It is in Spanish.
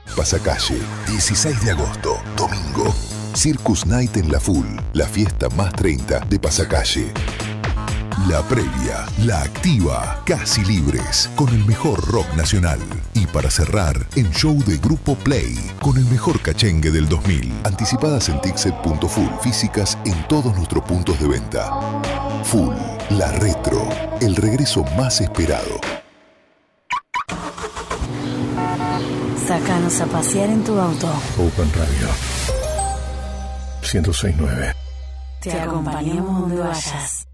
Pasacalle, 16 de agosto, domingo. Circus Night en La Full, la fiesta más 30 de Pasacalle. La previa, la activa, casi libres, con el mejor rock nacional. Y para cerrar, en show de Grupo Play, con el mejor cachengue del 2000. Anticipadas en Tixet.full, físicas en todos nuestros puntos de venta. Full, la retro, el regreso más esperado. Sácanos a pasear en tu auto. Open Radio 106.9. Te acompañamos donde vayas.